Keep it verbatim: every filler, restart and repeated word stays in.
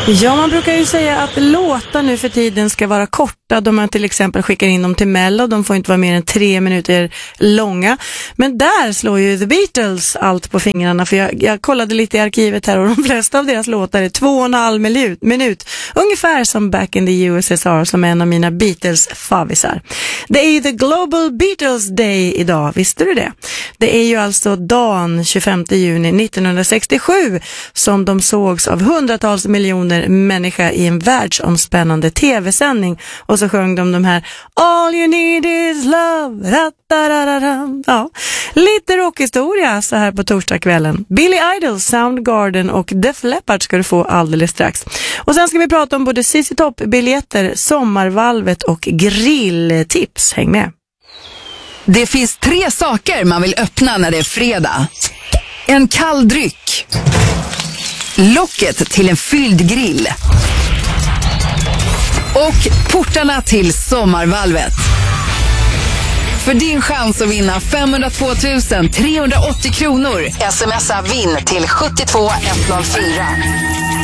Ja, man brukar ju säga att låtar nu för tiden ska vara korta. De man till exempel skickar in dem till Mello. De får inte vara mer än tre minuter långa. Men där slår ju The Beatles allt på fingrarna. För jag, jag kollade lite i arkivet här och de flesta av deras låtar är två och en halv minut. minut ungefär som Back in the U S S R, som är en av mina Beatles-favisar. Det är ju The Global Beatles Day idag, visste du det? Det är ju alltså dagen tjugofemte juni nittonhundrasextiosju som de sågs av hundratals miljoner människa i en världsomspännande tv-sändning, och så sjöng de de här All you need is love. Ja, lite rockhistoria så här på torsdagskvällen. Billy Idol, Soundgarden och Def Leppard ska du få alldeles strax. Och sen ska vi prata om både C C Top-biljetter, sommarvalvet och grilltips. Häng med. Det finns tre saker man vill öppna när det är fredag. En kall dryck, locket till en fylld grill och portarna till sommarvalvet. För din chans att vinna femhundratvå tusen trehundraåttio kronor, smsa vinn till sju två ett noll fyra.